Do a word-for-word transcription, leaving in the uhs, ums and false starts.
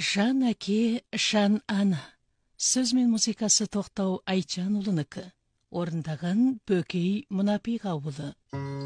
Жан әке, жан ана. Сөз мен музыкасы Тоқтау Айтжанұлынікі. Орындаған Бөкей Мұнапиға ұлы.